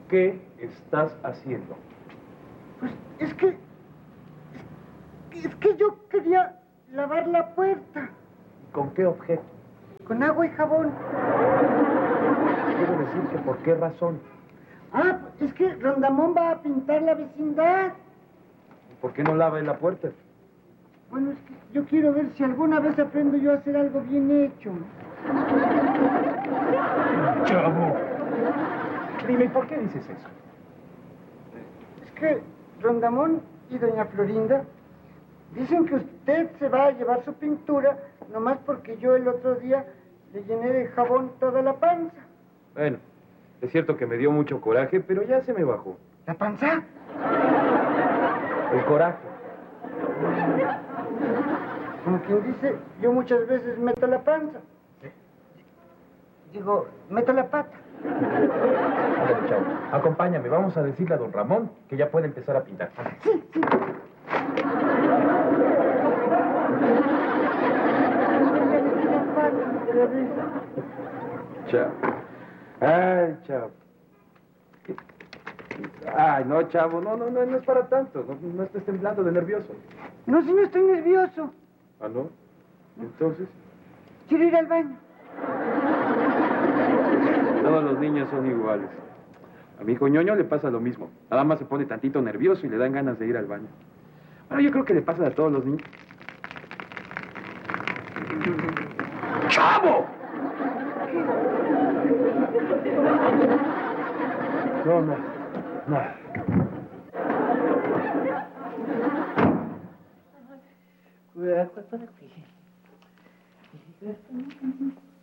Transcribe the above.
¿Qué estás haciendo? Pues es que yo quería lavar la puerta. ¿Con qué objeto? Con agua y jabón. Quiero decir que ¿por qué razón? Ah, es que Rondamón va a pintar la vecindad. ¿Por qué no lava en la puerta? Bueno, es que yo quiero ver si alguna vez aprendo yo a hacer algo bien hecho. ¡Chavo! Dime, ¿por qué dices eso? Es que Rondamón y doña Florinda dicen que usted se va a llevar su pintura nomás porque yo el otro día le llené de jabón toda la panza. Bueno, es cierto que me dio mucho coraje, pero ya se me bajó. ¿La panza? El coraje. Como quien dice, yo muchas veces meto la panza. Digo, meto la pata. Ándale, chavo, acompáñame, vamos a decirle a don Ramón que ya puede empezar a pintar. Sí, sí. Chavo. Ay, chavo. Ay, no, chavo, no es para tanto. No estés temblando de nervioso. No, si no estoy nervioso. ¿Ah, no? Entonces, Quiero ir al baño. todos los niños son iguales. A mi hijo Ñoño le pasa lo mismo. Nada más se pone tantito nervioso y le dan ganas de ir al baño. Bueno, yo creo que le pasa a todos los niños. ¡Chavo! No. Cuidado para ti.